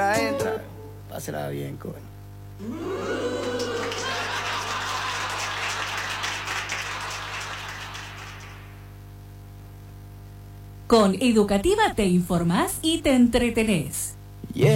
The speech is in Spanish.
entra. Pásela bien, coño. Con Educativa te informás y te entretenés.